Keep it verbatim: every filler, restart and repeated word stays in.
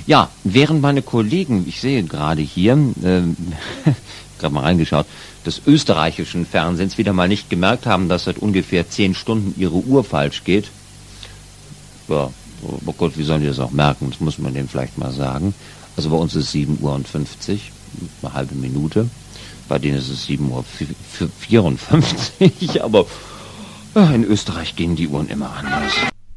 Ja, während meine Kollegen, ich sehe gerade hier, äh, gerade mal reingeschaut, des österreichischen Fernsehens wieder mal nicht gemerkt haben, dass seit ungefähr zehn Stunden ihre Uhr falsch geht. Ja, oh Gott, wie sollen die das auch merken? Das muss man denen vielleicht mal sagen. Also bei uns ist sieben Uhr und fünfzig, eine halbe Minute. Bei denen ist es sieben Uhr vierundfünfzig, aber ja, in Österreich gehen die Uhren immer anders.